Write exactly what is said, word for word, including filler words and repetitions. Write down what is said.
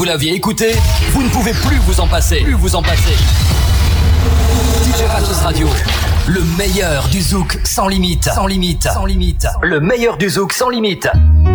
Vous l'aviez écouté, vous ne pouvez plus vous en passer. Plus vous en passer. D J Ratus Radio, le meilleur du zouk sans limite. Sans limite. Sans limite. Le meilleur du zouk sans limite.